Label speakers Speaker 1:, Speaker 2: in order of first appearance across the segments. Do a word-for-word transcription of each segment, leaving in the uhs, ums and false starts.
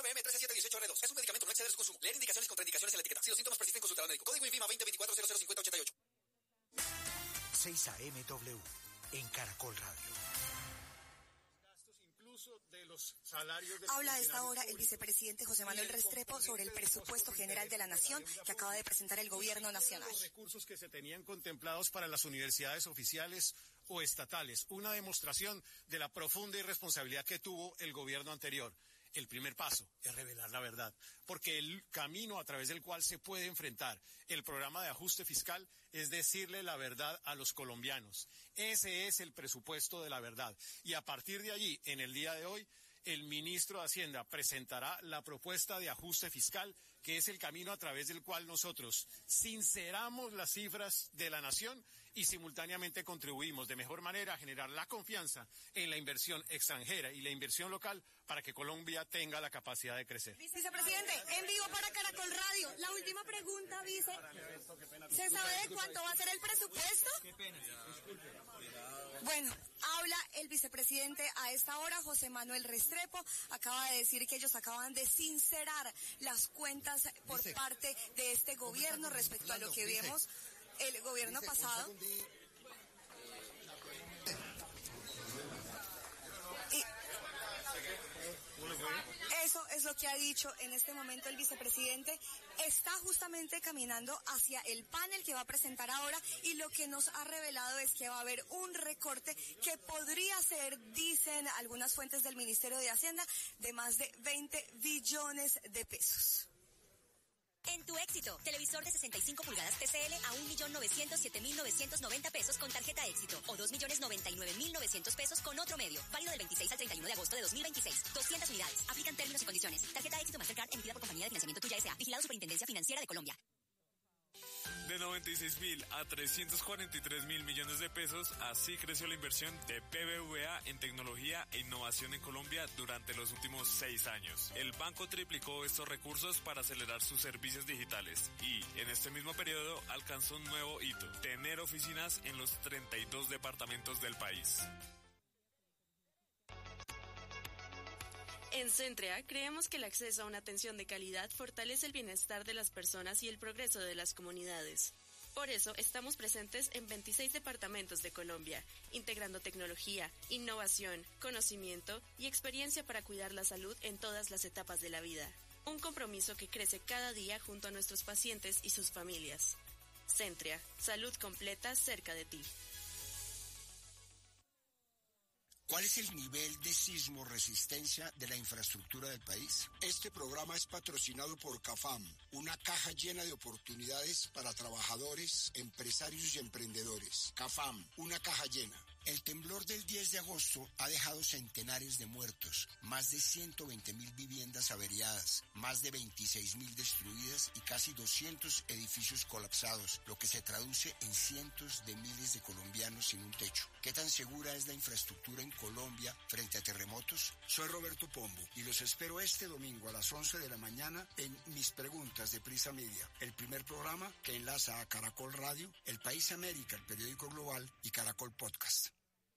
Speaker 1: nueve M trece siete dieciocho R dos. Es un medicamento, no exceder su consumo. Leer indicaciones y contraindicaciones en la etiqueta. Si los síntomas persisten, consultar al médico. Código INVIMA veinte veinticuatro cero cero cincuenta ochenta y ocho.
Speaker 2: seis A M W en Caracol Radio.
Speaker 3: De los salarios de
Speaker 4: Habla a esta hora el vicepresidente José Manuel Restrepo sobre el presupuesto general de la Nación que acaba de presentar el Gobierno Nacional.
Speaker 3: Los recursos que se tenían contemplados para las universidades oficiales o estatales, una demostración de la profunda irresponsabilidad que tuvo el gobierno anterior. El primer paso es revelar la verdad, porque el camino a través del cual se puede enfrentar el programa de ajuste fiscal es decirle la verdad a los colombianos. Ese es el presupuesto de la verdad. Y a partir de allí, en el día de hoy, el ministro de Hacienda presentará la propuesta de ajuste fiscal, que es el camino a través del cual nosotros sinceramos las cifras de la nación y simultáneamente contribuimos de mejor manera a generar la confianza en la inversión extranjera y la inversión local para que Colombia tenga la capacidad de crecer.
Speaker 4: Vicepresidente, en vivo para Caracol Radio. La última pregunta, vice. ¿Se sabe de cuánto va a ser el presupuesto?
Speaker 5: Qué pena, disculpe.
Speaker 4: Bueno, habla el vicepresidente a esta hora, José Manuel Restrepo. Acaba de decir que ellos acaban de sincerar las cuentas por dice, parte de este gobierno respecto a lo que dice, vimos el gobierno dice, pasado. Y eso es lo que ha dicho en este momento el vicepresidente. Está justamente caminando hacia el panel que va a presentar ahora y lo que nos ha revelado es que va a haber un recorte que podría ser, dicen algunas fuentes del Ministerio de Hacienda, de más de veinte billones de pesos.
Speaker 6: En tu Éxito, televisor de sesenta y cinco pulgadas T C L a un millón novecientos siete mil novecientos noventa pesos con tarjeta Éxito o dos millones noventa y nueve mil novecientos pesos con otro medio. Válido del veintiséis al treinta y uno de agosto de dos mil veintiséis. doscientas unidades. Aplican términos y condiciones. Tarjeta Éxito Mastercard emitida por Compañía de Financiamiento Tuya S A. Vigilado Superintendencia Financiera de Colombia.
Speaker 7: De noventa y seis mil a trescientos cuarenta y tres mil millones de pesos, así creció la inversión de B B V A en tecnología e innovación en Colombia durante los últimos seis años. El banco triplicó estos recursos para acelerar sus servicios digitales y, en este mismo periodo, alcanzó un nuevo hito: tener oficinas en los treinta y dos departamentos del país.
Speaker 8: En Centrea, creemos que el acceso a una atención de calidad fortalece el bienestar de las personas y el progreso de las comunidades. Por eso, estamos presentes en veintiséis departamentos de Colombia, integrando tecnología, innovación, conocimiento y experiencia para cuidar la salud en todas las etapas de la vida. Un compromiso que crece cada día junto a nuestros pacientes y sus familias. Centrea, salud completa cerca de ti.
Speaker 9: ¿Cuál es el nivel de sismo resistencia de la infraestructura del país? Este programa es patrocinado por CAFAM, una caja llena de oportunidades para trabajadores, empresarios y emprendedores. CAFAM, una caja llena. El temblor del diez de agosto ha dejado centenares de muertos, más de ciento veinte mil viviendas averiadas, más de veintiséis mil destruidas y casi doscientos edificios colapsados, lo que se traduce en cientos de miles de colombianos sin un techo. ¿Qué tan segura es la infraestructura en Colombia frente a terremotos? Soy Roberto Pombo y los espero este domingo a las once de la mañana en Mis Preguntas de Prisa Media, el primer programa que enlaza a Caracol Radio, El País América, el periódico global, y Caracol Podcast.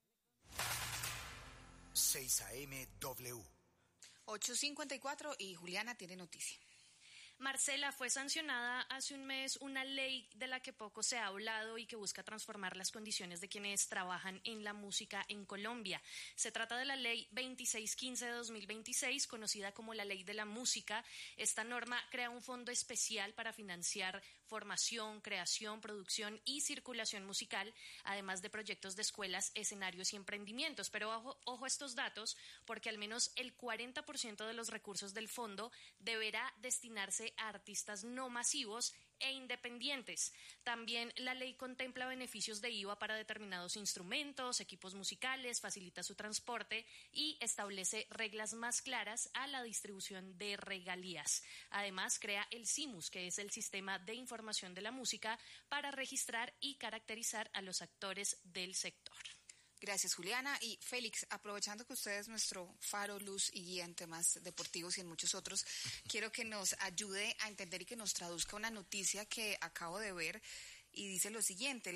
Speaker 2: seis A M W.
Speaker 10: ocho cincuenta y cuatro y Juliana tiene noticia.
Speaker 11: Marcela, fue sancionada hace un mes una ley de la que poco se ha hablado y que busca transformar las condiciones de quienes trabajan en la música en Colombia. Se trata de la ley veintiséis quince de dos mil veintiséis, conocida como la Ley de la Música. Esta norma crea un fondo especial para financiar formación, creación, producción y circulación musical, además de proyectos de escuelas, escenarios y emprendimientos. Pero ojo, ojo a estos datos, porque al menos el cuarenta por ciento de los recursos del fondo deberá destinarse a artistas no masivos e independientes. También la ley contempla beneficios de I V A para determinados instrumentos, equipos musicales, facilita su transporte y establece reglas más claras a la distribución de regalías. Además, crea el SIMUS, que es el Sistema de Información de la Música, para registrar y caracterizar a los actores del sector.
Speaker 10: Gracias, Juliana. Y Félix, aprovechando que usted es nuestro faro, luz y guía en temas deportivos y en muchos otros, quiero que nos ayude a entender y que nos traduzca una noticia que acabo de ver y dice lo siguiente.